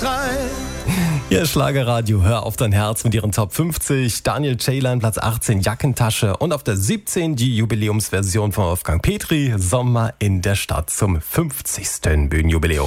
3. Hier Schlagerradio, hör auf dein Herz mit ihren Top 50. Daniel Ceylan, Platz 18, Jackentasche. Und auf der 17 die Jubiläumsversion von Wolfgang Petri, Sommer in der Stadt zum 50. Bühnenjubiläum.